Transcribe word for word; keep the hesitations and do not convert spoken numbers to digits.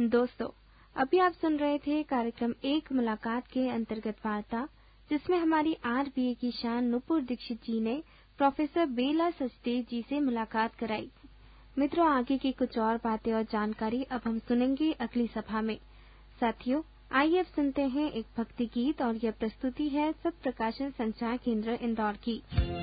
दोस्तों, अभी आप सुन रहे थे कार्यक्रम एक मुलाकात के अंतर्गत वार्ता, जिसमें हमारी आरबीए की शान नुपुर दीक्षित जी ने प्रोफेसर बेला सचदेव जी से मुलाकात कराई। मित्रों, आगे की कुछ और बातें और जानकारी अब हम सुनेंगे अगली सभा में। साथियों, आइए अब सुनते हैं एक भक्ति गीत और यह प्रस्तुति है सत प्रकाशन संचार केंद्र इंदौर की।